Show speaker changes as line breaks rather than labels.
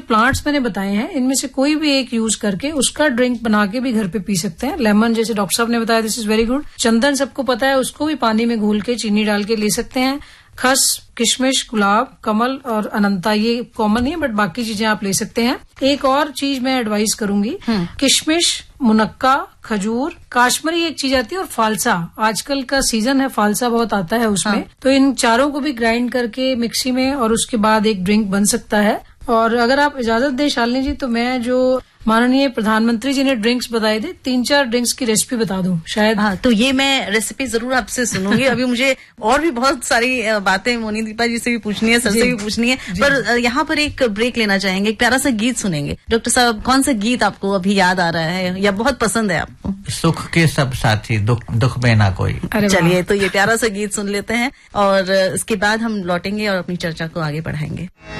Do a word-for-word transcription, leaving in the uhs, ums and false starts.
Plants मैंने बताए हैं इनमें से कोई भी एक यूज करके उसका ड्रिंक बना के भी घर पे पी सकते हैं। लेमन जैसे डॉक्टर साहब ने बताया, दिस इज वेरी गुड। चंदन सबको पता है, उसको भी पानी में घोल के चीनी डाल के ले सकते हैं। खस, किशमिश, गुलाब, कमल और अनंता ये कॉमन नहीं है, बट बाकी चीजें आप ले सकते हैं। एक और चीज मैं एडवाइस करूंगी, किशमिश, मुनक्का, खजूर, काश्मीरी एक चीज आती है और फालसा, आजकल का सीजन है, फालसा बहुत आता है उसमें। हाँ। तो इन चारों को भी ग्राइंड करके मिक्सी में और उसके बाद एक ड्रिंक बन सकता है। और अगर आप इजाजत दें शालिनी जी तो मैं जो माननीय प्रधानमंत्री जी ने ड्रिंक्स बताए थे, तीन चार ड्रिंक्स की रेसिपी बता दूं शायद।
हाँ, तो ये मैं रेसिपी जरूर आपसे सुनूंगी। अभी मुझे और भी बहुत सारी बातें मोनी दीपा जी से भी पूछनी है, सर से भी पूछनी है, पर यहाँ पर एक ब्रेक लेना चाहेंगे, एक प्यारा सा गीत सुनेंगे। डॉक्टर साहब, कौन सा गीत आपको अभी याद आ रहा है या बहुत पसंद है आपको?
सुख के सब साथी, दुख दुख में ना कोई।
चलिए, तो ये प्यारा सा गीत सुन लेते हैं और इसके बाद हम लौटेंगे और अपनी चर्चा को आगे बढ़ाएंगे।